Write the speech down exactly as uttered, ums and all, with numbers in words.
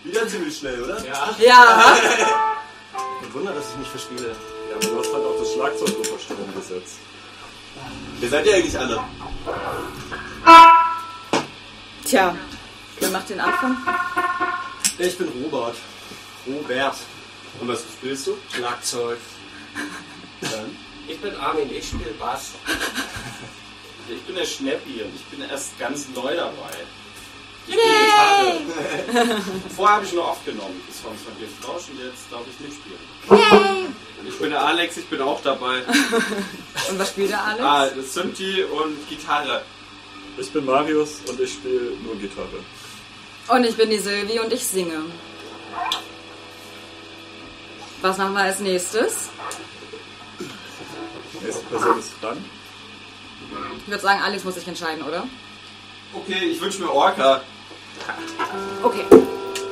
Wieder ziemlich schnell, oder? Ja. Ja. Kein Wunder, dass ich mich verspiele. Ja, aber du hast halt auch das Schlagzeug unter Strom gesetzt. Wer seid ihr eigentlich alle? Tja, wer macht den Anfang? Ich bin Robert. Robert. Und was spielst du? Schlagzeug. Dann? Ich bin Armin, ich spiele Bass. Ich bin der Schneppi und ich bin erst ganz neu dabei. Ich spiele Gitarre. Vorher habe ich nur aufgenommen, die Songs von dir Flausch und jetzt darf ich mitspielen. Ich bin der Alex, ich bin auch dabei. Und was spielt der Alex? Ah, das Synthi und Gitarre. Ich bin Marius und ich spiele nur Gitarre. Und ich bin die Silvi und ich singe. Was machen wir als nächstes? Nächste Person ist dran. Ich würde sagen, Alex muss sich entscheiden, oder? Okay, ich wünsche mir Orca. Okay.